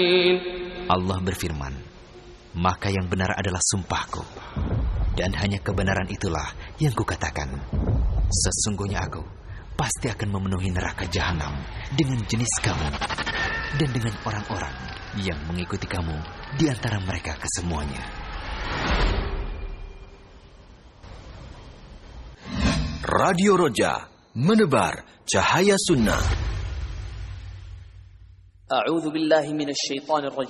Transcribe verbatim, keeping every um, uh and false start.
Allah berfirman, maka yang benar adalah sumpahku, dan hanya kebenaran itulah yang kukatakan. Sesungguhnya aku pasti akan memenuhi neraka jahanam dengan jenis kamu dan dengan orang-orang yang mengikuti kamu di antara mereka kesemuanya. Radio Roja, menebar cahaya sunnah. A'udzu billahi minasy syaithanir rajim.